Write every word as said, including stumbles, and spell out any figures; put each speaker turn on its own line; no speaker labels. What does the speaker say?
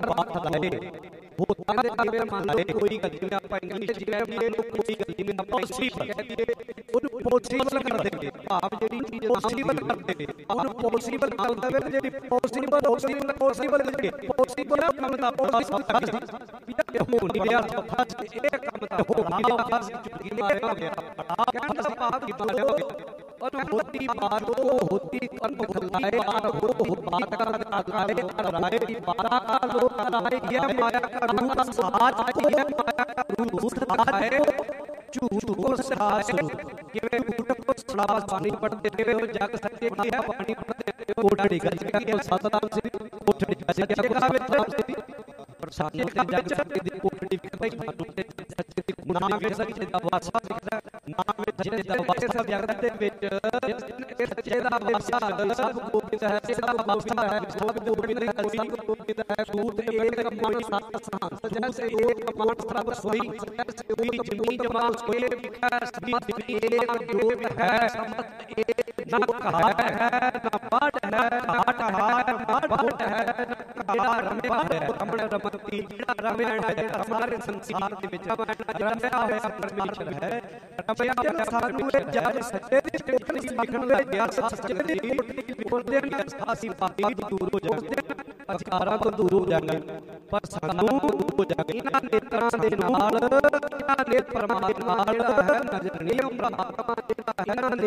बात लाए होता है जिवें मान लो कोई गल जिवें आपां इंग्लिश च कह दईए कोई गल जिवें पॉसिबल कह दईए ਉਹਨੂੰ ਪੋਸੀਬਲ ਕਰ ਦੇਗੇ ਭਾਵ ਜਿਹੜੀ ਚੀਜ਼ ਪੋਸੀਬਲ ਕਰ ਦੇਗੇ ਉਹਨੂੰ ਪੋਸੀਬਲ ਕਰ ਦੇਵੇ ਜਿਹੜੀ ਪੋਸੀਬਲ ਪੋਸੀਬਲ ਪੋਸੀਬਲ ਕਰਕੇ ਪੋਸੀਬਲ ਕੰਮ ਦਾ ਪੋਸੀਬਲ ਕਰਕੇ ਹੋ ਨਹੀਂ ਰਿਹਾ ਚੌਥਾ ਇਹ ਕੰਮ ਤਾਂ ਹੋ ਨਹੀਂ ਰਿਹਾ ਚੁੱਕੀ ਮਾਰਿਆ ਗਿਆ ਕਹਿੰਦਾ ਭਾਵ ਕੀ ਬਣ ਗਿਆ और होती बात को होती कर्म फलाए और हो हो बात कर कराए कराए की बात का लोग कराए ये माया का रूप साज को ये माया का रूप है झूठ को साज ये झूठ को सलास पानी पड़ते थे और जग सत्य की है पानी पड़ते कोठड़ी गज के सतनाम श्री कोठड़ी गज के का श्री प्रसाद के जग सत्य दी कोठड़ी भाई मानो सत्य दी नाम के सच्चे दा वासा दिखदा नाम में जिने दा वासा सब जगत दे विच सच्चे दा वासा सब गोबिंद है सच्चे दा वासा है सब गोबिंद है सब गोबिंद है सूत एक मन सत सांस जैसे एक मन सब सोई जैसे कोई जिनी जमाल सोए विखै सभी एक जोत है समत एक न कहा है न पढ़ है घाट है पढ़ है कहा रमे है रमण रमती रमण है हमारे संसार ਦੇ ਵਿੱਚ ਰਮਿਆ ਹੋਇਆ ਪਰਮੇਸ਼ਰ ਹੈ ਰਮਿਆ ਹੋਇਆ ਸਾਨੂੰ ਇਹ ਜਗ ਸੱਚੇ ਦੀ ਸਟੇਸ਼ਨ ਲਿਖਣ ਲਈ ਗਿਆ ਸੱਚੇ ਦੀ ਬੋਲਦੇ ਨੇ ਅਸੀਂ ਪਾਪੀ ਦੂਰ ਹੋ ਜਾਵਾਂਗੇ ਅਧਿਕਾਰਾਂ ਤੋਂ ਦੂਰ ਹੋ ਜਾਵਾਂਗੇ ਪਰ ਸਾਨੂੰ ਦੂਰ ਹੋ ਜਾਵਾਂਗੇ ਇਹਨਾਂ ਨੇਤਰਾਂ ਦੇ ਨਾਲ ਇਹਨਾਂ ਨੇਤ ਪਰਮਾਤਮਾ ਜਿਹੜਾ ਹੈ ਨਜ਼ਰ ਨਹੀਂ ਆਉਂਦਾ ਆਤਮਾ ਜਿਹੜਾ ਇਹਨਾਂ ਦੇ